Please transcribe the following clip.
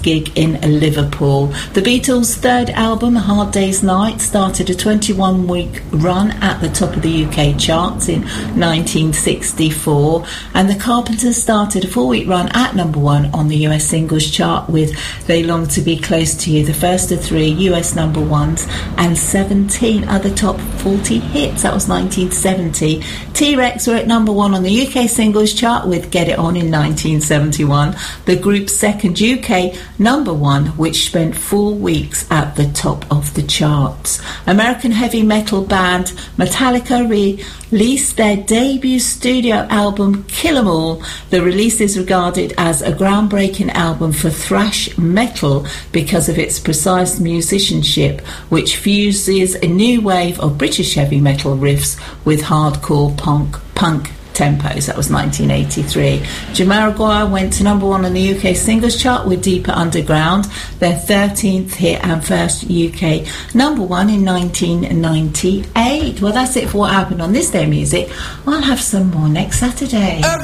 gig in Liverpool. The Beatles' third album, A Hard Day's Night, started a 21-week run at the top of the UK charts in 1964, and the Carpenters started a 4-week run at number 1 on the US singles chart with They Long to Be Close to You, the first of 3 US number 1s and 17 other top 40 hits. That was 1970. T-Rex were at number 1 on the UK singles chart with Get It On in 1971, the group's second UK number 1, which spent 4 weeks at the top of the charts. American heavy metal band Metallica released their debut studio album Kill 'Em All. The release is regarded as a groundbreaking album for thrash metal because of its precise musicianship, which fuses a new wave of British heavy metal riffs with hardcore punk tempos. That was 1983. Jamiroquai went to number 1 on the UK singles chart with Deeper Underground, their 13th hit and first UK number 1 in 1998. Well, that's it for what happened on this day of music. I'll have some more next Saturday.